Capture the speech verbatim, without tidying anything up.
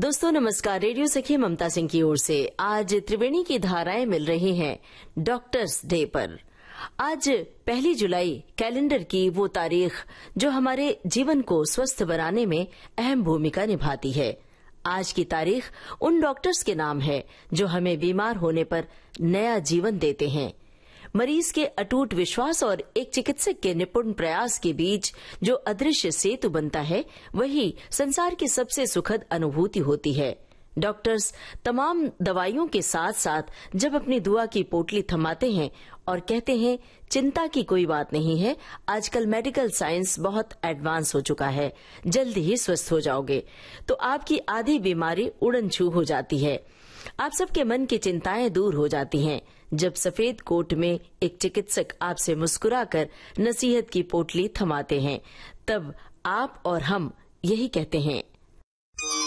दोस्तों नमस्कार। रेडियो सखी ममता सिंह की ओर से आज त्रिवेणी की धाराएं मिल रही हैं डॉक्टर्स डे पर। आज पहली जुलाई कैलेंडर की वो तारीख जो हमारे जीवन को स्वस्थ बनाने में अहम भूमिका निभाती है। आज की तारीख उन डॉक्टर्स के नाम है जो हमें बीमार होने पर नया जीवन देते हैं। मरीज के अटूट विश्वास और एक चिकित्सक के निपुण प्रयास के बीच जो अदृश्य सेतु बनता है, वही संसार की सबसे सुखद अनुभूति होती है। डॉक्टर्स तमाम दवाइयों के साथ साथ जब अपनी दुआ की पोटली थमाते हैं और कहते हैं चिंता की कोई बात नहीं है, आजकल मेडिकल साइंस बहुत एडवांस हो चुका है, जल्द ही स्वस्थ हो जाओगे, तो आपकी आधी बीमारी उड़न छू हो जाती है। आप सबके मन की चिंताएं दूर हो जाती हैं जब सफेद कोट में एक चिकित्सक आपसे मुस्कुराकर नसीहत की पोटली थमाते हैं। तब आप और हम यही कहते हैं,